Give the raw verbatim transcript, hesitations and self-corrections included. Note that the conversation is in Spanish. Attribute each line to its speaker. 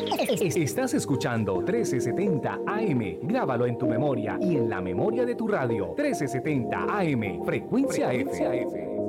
Speaker 1: Estás escuchando trece setenta A M. Grábalo en tu memoria y en la memoria de tu radio. trece setenta A M. Frecuencia, Frecuencia F. F.